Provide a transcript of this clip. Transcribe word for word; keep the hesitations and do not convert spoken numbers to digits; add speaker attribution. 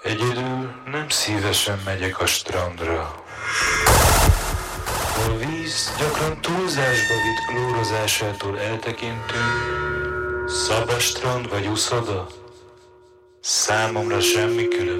Speaker 1: Egyedül nem szívesen megyek a strandra. A víz gyakran túlzásba vitt klórozásától eltekintünk, szabad strand vagy uszoda, számomra semmi különbség.